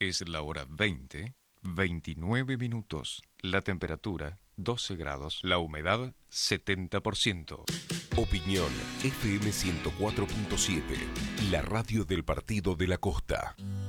Es la hora 20, 29 minutos. La temperatura 12 grados. La humedad 70%. Opinión FM 104.7, la radio del Partido de la Costa.